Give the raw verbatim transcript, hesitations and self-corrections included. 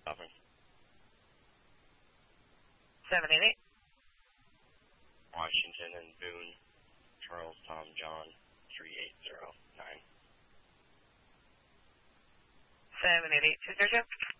Stopping. seven eight eight. Washington and Boone, Charles, Tom, John, three eight zero nine. seven eight eight two zero two.